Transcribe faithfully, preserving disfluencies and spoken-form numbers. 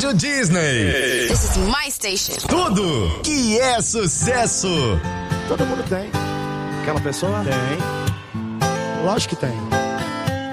Rádio Disney. This is my station. Tudo que é sucesso. Todo mundo tem. Aquela pessoa? Tem. Lógico que tem.